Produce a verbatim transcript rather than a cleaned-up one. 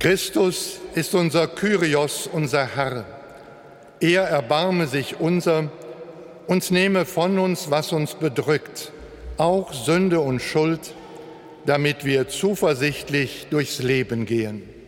Christus ist unser Kyrios, unser Herr. Er erbarme sich unser, uns nehme von uns, was uns bedrückt, auch Sünde und Schuld, damit wir zuversichtlich durchs Leben gehen.